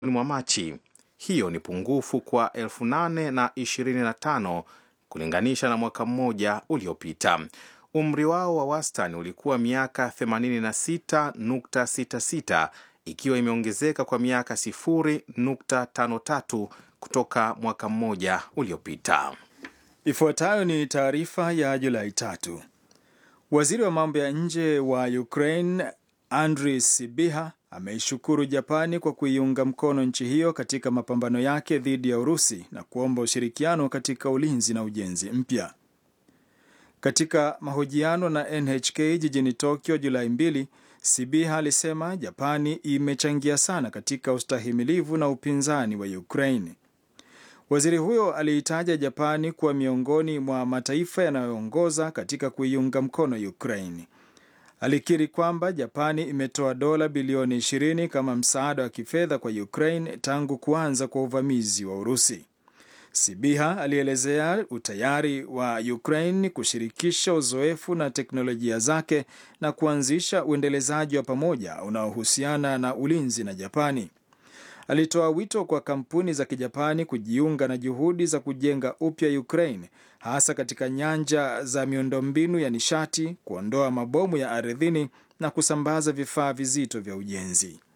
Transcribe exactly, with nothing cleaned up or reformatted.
mwa Machi. Hiyo ni pungufu kwa elfu nane na ishirini na tano kulinganisha na mwaka mmoja uliopita. Umri wao wa wastani ulikuwa miaka themanini na sita nukta sita sita, ikiwa imeongezeka kwa miaka sifuri nukta tano tatu kutoka mwaka mmoja uliopita. Ifuatayo ni taarifa ya Julai tatu. Waziri wa mambo ya nje wa Ukraine Andriy Sybiha ameishukuru Japani kwa kuiunga mkono nchi hiyo katika mapambano yake dhidi ya Urusi na kuomba ushirikiano katika ulinzi na ujenzi mpya. Katika mahojiano na N H K jijini Tokyo Julai mbili, Sybiha alisema Japani imechangia sana katika ustahimilivu na upinzani wa Ukraine. Waziri huyo aliitaja Japani kuwa miongoni mwa mataifa yanayoongoza katika kuiunga mkono Ukraine. Alikiri kwamba Japani imetoa dola bilioni ishirini kama msaada wa kifedha kwa Ukraine tangu kuanza kwa uvamizi wa Urusi. Sybiha alielezea utayari wa Ukraine kushirikisha uzoefu na teknolojia zake na kuanzisha uendelezaji wa pamoja unaohusiana na ulinzi na Japani. Alitoa wito kwa kampuni za Kijapani kujiunga na juhudi za kujenga upya Ukraine, hasa katika nyanja za miundombinu ya nishati, kuondoa mabomu ya ardhini na kusambaza vifaa vizito vya ujenzi.